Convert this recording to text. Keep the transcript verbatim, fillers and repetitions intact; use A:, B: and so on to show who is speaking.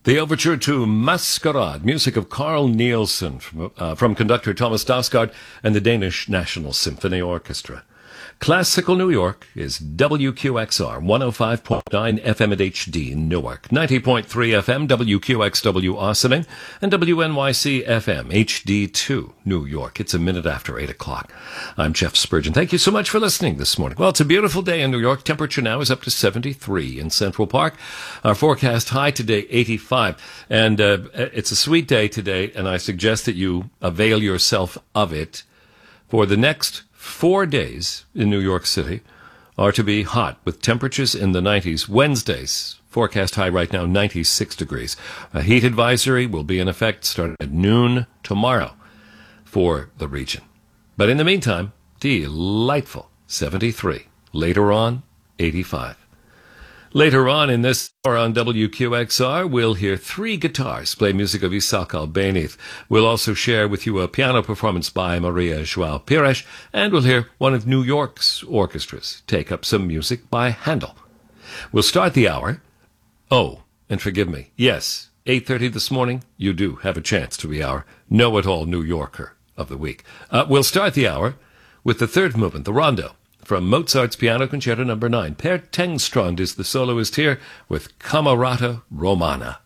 A: The overture to Masquerade, music of Carl Nielsen, from, uh, from conductor Thomas Dausgaard and the Danish National Symphony Orchestra. Classical New York is W Q X R, one oh five point nine F M at H D in Newark, ninety point three F M W Q X W Austining, and W N Y C F M H D two New York. It's a minute after eight o'clock. I'm Jeff Spurgeon. Thank you so much for listening this morning. Well, it's a beautiful day in New York. Temperature now is up to seventy-three in Central Park. Our forecast high today, eighty-five. And uh, it's a sweet day today, and I suggest that you avail yourself of it. For the next four days in New York City are to be hot with temperatures in the nineties. Wednesdays, forecast high right now, ninety-six degrees. A heat advisory will be in effect starting at noon tomorrow for the region. But in the meantime, delightful seventy-three. Later on, eighty-five. Later on in this hour on W Q X R, we'll hear three guitars play music of Isaac Albéniz. We'll also share with you a piano performance by Maria João Pires, and we'll hear one of New York's orchestras take up some music by Handel. We'll start the hour. Oh, and forgive me, yes, eight thirty this morning, you do have a chance to be our know-it-all New Yorker of the week. Uh, we'll start the hour with the third movement, the Rondo, from Mozart's Piano Concerto number nine. Per Tengstrand is the soloist here with Camerata Romana.